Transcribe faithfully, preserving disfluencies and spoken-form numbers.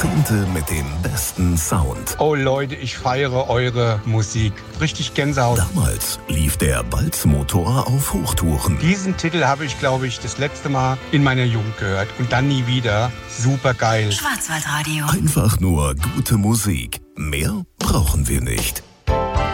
tönte mit dem besten Sound. Oh Leute, ich feiere eure Musik. Richtig Gänsehaut. Damals lief der Balzmotor auf Hochtouren. Diesen Titel habe ich, glaube ich, das letzte Mal in meiner Jugend gehört. Und dann nie wieder. Super geil. Schwarzwaldradio. Einfach nur gute Musik. Mehr brauchen wir nicht.